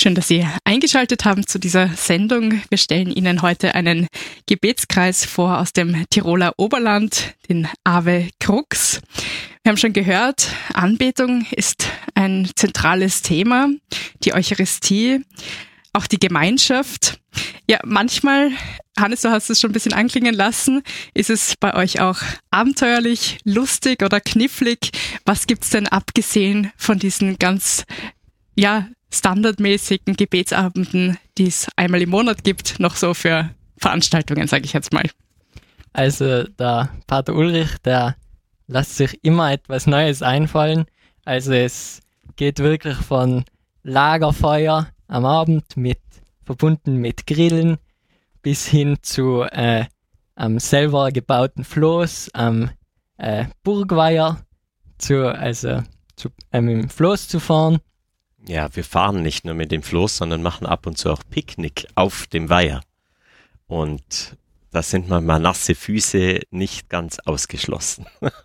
Schön, dass Sie eingeschaltet haben zu dieser Sendung. Wir stellen Ihnen heute einen Gebetskreis vor aus dem Tiroler Oberland, den Ave Crux. Wir haben schon gehört, Anbetung ist ein zentrales Thema, die Eucharistie, auch die Gemeinschaft. Ja, manchmal, Hannes, du hast es schon ein bisschen anklingen lassen, ist es bei euch auch abenteuerlich, lustig oder knifflig. Was gibt's denn abgesehen von diesen ganz, standardmäßigen Gebetsabenden, die es einmal im Monat gibt, noch so für Veranstaltungen, sage ich jetzt mal? Also der Pater Ulrich, der lässt sich immer etwas Neues einfallen. Also es geht wirklich von Lagerfeuer am Abend verbunden mit Grillen bis hin zu am selber gebauten Floß am Burgweiher mit dem Floß zu fahren. Ja, wir fahren nicht nur mit dem Floß, sondern machen ab und zu auch Picknick auf dem Weiher. Und da sind manchmal nasse Füße nicht ganz ausgeschlossen.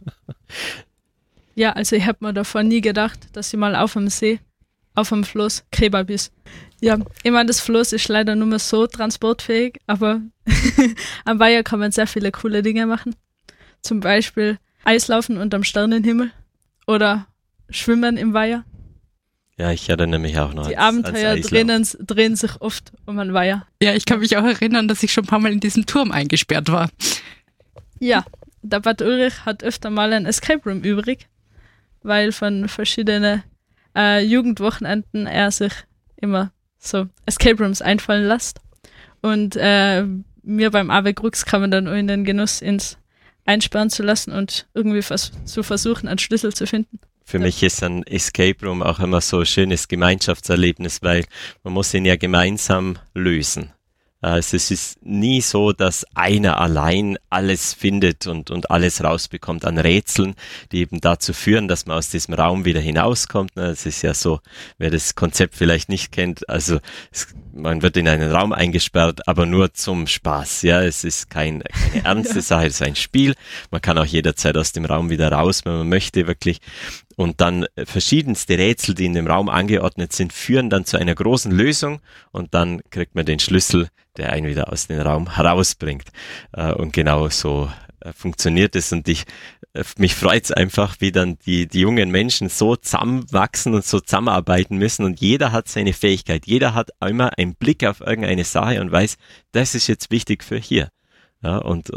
Ja, also ich habe mir davon nie gedacht, dass ich mal auf dem See, auf dem Floß Kebab ist. Ja, ich meine, das Floß ist leider nur mehr so transportfähig, aber am Weiher kann man sehr viele coole Dinge machen. Zum Beispiel Eislaufen unterm Sternenhimmel oder Schwimmen im Weiher. Ja, ich erinnere mich auch noch. Die Abenteuer drehen sich oft um ein Weiher. Ja, ich kann mich auch erinnern, dass ich schon ein paar Mal in diesem Turm eingesperrt war. Ja, der Pater Ulrich hat öfter mal ein Escape Room übrig, weil von verschiedenen Jugendwochenenden er sich immer so Escape Rooms einfallen lässt. Und mir beim Ave Crux kann man dann auch in den Genuss, ins einsperren zu lassen und irgendwie zu versuchen, einen Schlüssel zu finden. Für mich ist ein Escape Room auch immer so ein schönes Gemeinschaftserlebnis, weil man muss ihn ja gemeinsam lösen. Also es ist nie so, dass einer allein alles findet und alles rausbekommt an Rätseln, die eben dazu führen, dass man aus diesem Raum wieder hinauskommt. Das ist ja so, wer das Konzept vielleicht nicht kennt, also man wird in einen Raum eingesperrt, aber nur zum Spaß. Ja, es ist keine ernste Sache, es ist ein Spiel. Man kann auch jederzeit aus dem Raum wieder raus, wenn man möchte, wirklich. Und dann verschiedenste Rätsel, die in dem Raum angeordnet sind, führen dann zu einer großen Lösung und dann kriegt man den Schlüssel, der einen wieder aus dem Raum herausbringt. Und genau so funktioniert es. Und mich freut es einfach, wie dann die jungen Menschen so zusammenwachsen und so zusammenarbeiten müssen. Und jeder hat seine Fähigkeit. Jeder hat immer einen Blick auf irgendeine Sache und weiß, das ist jetzt wichtig für hier. Ja, und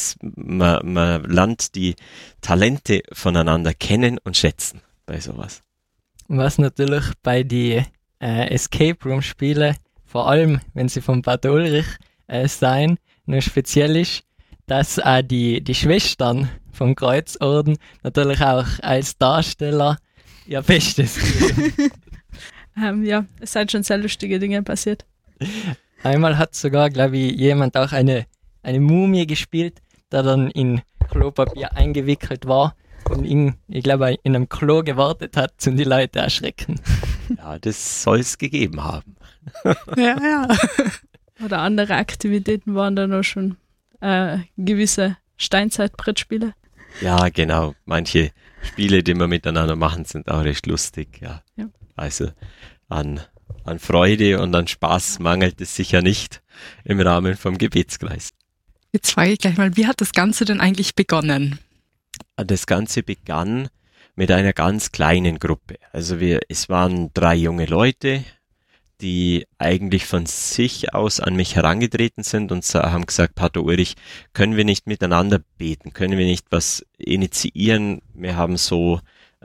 man lernt die Talente voneinander kennen und schätzen bei sowas. Was natürlich bei die Escape Room Spiele, vor allem wenn sie vom Pater Ulrich sein, nur speziell ist, dass auch die Schwestern vom Kreuzorden natürlich auch als Darsteller ihr Bestes geben. Ja, es sind schon sehr lustige Dinge passiert. Einmal hat sogar, glaube ich, jemand auch eine Mumie gespielt, der dann in Klopapier eingewickelt war und ich glaube, in einem Klo gewartet hat, um die Leute erschrecken. Ja, das soll es gegeben haben. Ja. Oder andere Aktivitäten waren da noch schon gewisse Steinzeit-Brettspiele. Ja, genau. Manche Spiele, die wir miteinander machen, sind auch recht lustig. Ja. Also an Freude und an Spaß mangelt es sicher nicht im Rahmen vom Gebetskreis. Jetzt frage ich gleich mal, wie hat das Ganze denn eigentlich begonnen? Das Ganze begann mit einer ganz kleinen Gruppe. Also es waren 3 junge Leute, die eigentlich von sich aus an mich herangetreten sind und haben gesagt, Pater Ulrich, können wir nicht miteinander beten? Können wir nicht was initiieren? Wir haben so,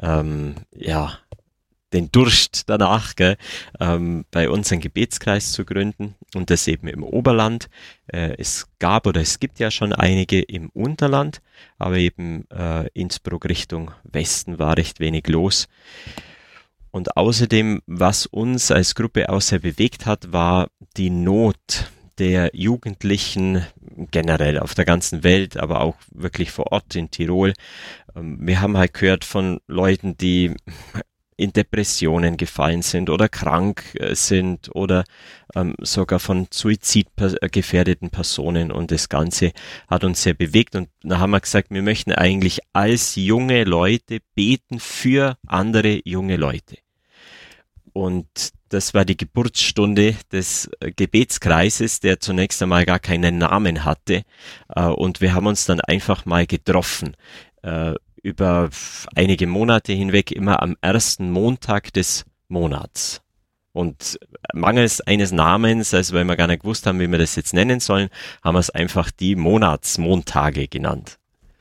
den Durst danach, bei uns einen Gebetskreis zu gründen und das eben im Oberland. Es gibt ja schon einige im Unterland, aber eben Innsbruck Richtung Westen war recht wenig los. Und außerdem, was uns als Gruppe auch sehr bewegt hat, war die Not der Jugendlichen generell auf der ganzen Welt, aber auch wirklich vor Ort in Tirol. Wir haben halt gehört von Leuten, die in Depressionen gefallen sind oder krank sind oder sogar von suizidgefährdeten Personen, und das Ganze hat uns sehr bewegt, und da haben wir gesagt, wir möchten eigentlich als junge Leute beten für andere junge Leute. Und das war die Geburtsstunde des Gebetskreises, der zunächst einmal gar keinen Namen hatte. Und wir haben uns dann einfach mal getroffen. Über einige Monate hinweg immer am ersten Montag des Monats. Und mangels eines Namens, also weil wir gar nicht gewusst haben, wie wir das jetzt nennen sollen, haben wir es einfach die Monatsmontage genannt.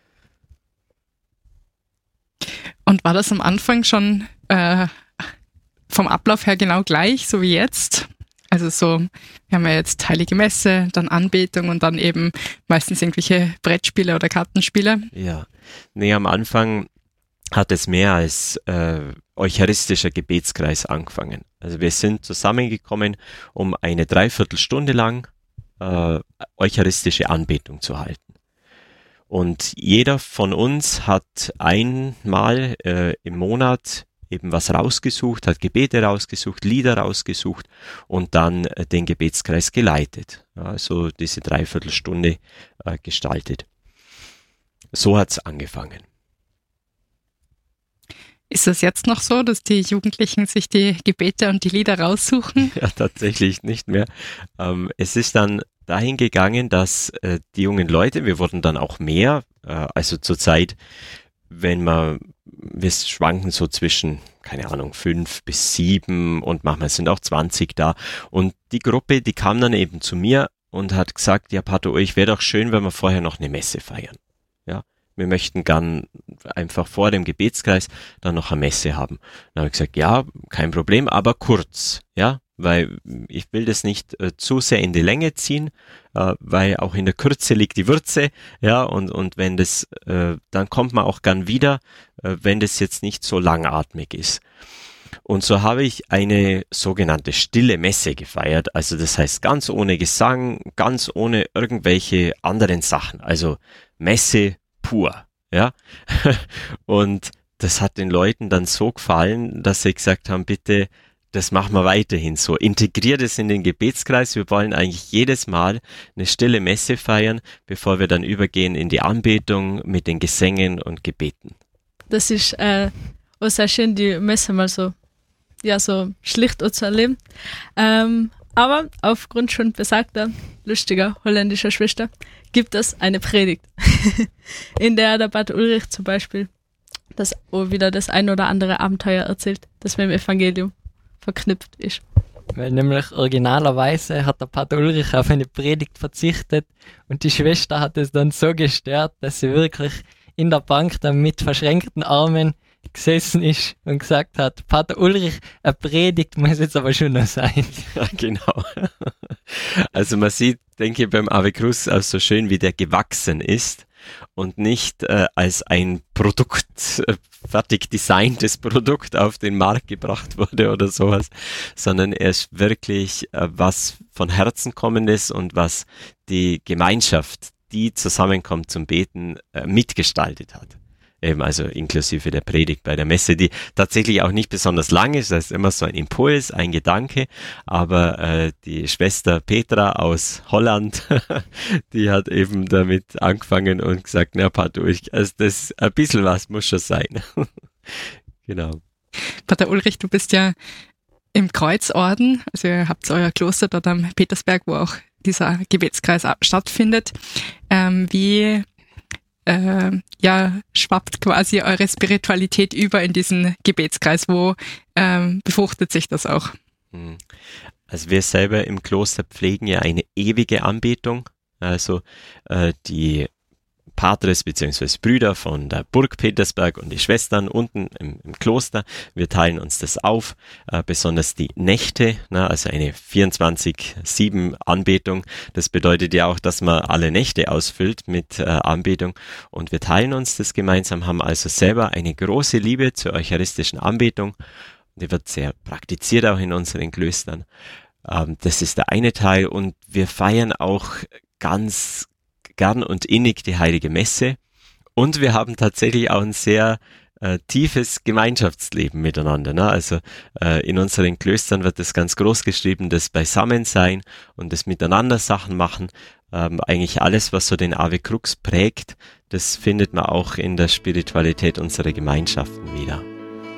Und war das am Anfang schon vom Ablauf her genau gleich, so wie jetzt? Also so, wir haben ja jetzt Heilige Messe, dann Anbetung und dann eben meistens irgendwelche Brettspiele oder Kartenspiele. Ja, nee, am Anfang hat es mehr als eucharistischer Gebetskreis angefangen. Also wir sind zusammengekommen, um eine Dreiviertelstunde lang eucharistische Anbetung zu halten. Und jeder von uns hat einmal im Monat eben was rausgesucht, hat Gebete rausgesucht, Lieder rausgesucht und dann den Gebetskreis geleitet. Also diese Dreiviertelstunde gestaltet. So hat's angefangen. Ist das jetzt noch so, dass die Jugendlichen sich die Gebete und die Lieder raussuchen? Ja, tatsächlich nicht mehr. Es ist dann dahin gegangen, dass die jungen Leute, wir wurden dann auch mehr, also zurzeit, wir schwanken so zwischen, keine Ahnung, 5 bis 7 und manchmal sind auch 20 da. Und die Gruppe, die kam dann eben zu mir und hat gesagt, ja Pater Ulrich, wäre doch schön, wenn wir vorher noch eine Messe feiern. Ja, wir möchten gern einfach vor dem Gebetskreis dann noch eine Messe haben. Dann habe ich gesagt, ja, kein Problem, aber kurz, ja, weil ich will das nicht zu sehr in die Länge ziehen, weil auch in der Kürze liegt die Würze, ja, und wenn das, dann kommt man auch gern wieder, wenn das jetzt nicht so langatmig ist. Und so habe ich eine sogenannte stille Messe gefeiert, also das heißt ganz ohne Gesang, ganz ohne irgendwelche anderen Sachen, also Messe pur, ja. Und das hat den Leuten dann so gefallen, dass sie gesagt haben, bitte, das machen wir weiterhin so. Integriert es in den Gebetskreis. Wir wollen eigentlich jedes Mal eine stille Messe feiern, bevor wir dann übergehen in die Anbetung mit den Gesängen und Gebeten. Das ist auch sehr schön, die Messe mal so, ja, so schlicht zu erleben. Aber aufgrund schon besagter, lustiger holländischer Schwester gibt es eine Predigt, in der Pater Ulrich zum Beispiel wieder das ein oder andere Abenteuer erzählt, das mit dem Evangelium verknüpft ist. Weil nämlich originalerweise hat der Pater Ulrich auf eine Predigt verzichtet und die Schwester hat es dann so gestört, dass sie wirklich in der Bank dann mit verschränkten Armen gesessen ist und gesagt hat, Pater Ulrich, eine Predigt muss jetzt aber schon noch sein. Ja, genau. Also man sieht, denke ich, beim Ave Cruz auch so schön, wie der gewachsen ist und nicht als ein Produkt, fertig designtes Produkt auf den Markt gebracht wurde oder sowas, sondern er ist wirklich was von Herzen kommendes und was die Gemeinschaft, die zusammenkommt zum Beten, mitgestaltet hat. Eben also inklusive der Predigt bei der Messe, die tatsächlich auch nicht besonders lang ist, das ist immer so ein Impuls, ein Gedanke, aber die Schwester Petra aus Holland, die hat eben damit angefangen und gesagt, na Pater Ulrich, also das ein bisschen was muss schon sein. Genau. Pater Ulrich, du bist ja im Kreuzorden, also ihr habt euer Kloster dort am Petersberg, wo auch dieser Gebetskreis stattfindet. Wie schwappt quasi eure Spiritualität über in diesen Gebetskreis? Wo befruchtet sich das auch? Also wir selber im Kloster pflegen ja eine ewige Anbetung. Also die Patres bzw. Brüder von der Burg Petersberg und die Schwestern unten im Kloster. Wir teilen uns das auf, besonders die Nächte, also eine 24/7 Anbetung. Das bedeutet ja auch, dass man alle Nächte ausfüllt mit Anbetung und wir teilen uns das gemeinsam, haben also selber eine große Liebe zur eucharistischen Anbetung. Die wird sehr praktiziert auch in unseren Klöstern. Das ist der eine Teil und wir feiern auch ganz gern und innig die Heilige Messe und wir haben tatsächlich auch ein sehr tiefes Gemeinschaftsleben miteinander. Ne? Also in unseren Klöstern wird das ganz groß geschrieben, das Beisammensein und das Miteinander Sachen machen. Eigentlich alles, was so den Ave Crux prägt, das findet man auch in der Spiritualität unserer Gemeinschaften wieder.